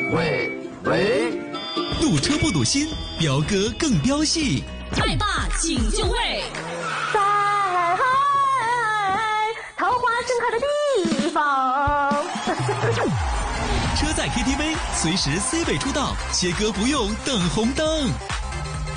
喂， 堵车不堵心，飙歌更飙戏。 爱爸请就位， 在桃花盛开的地方。 车载 KTV，随时 C 位出道，切歌不用等红灯。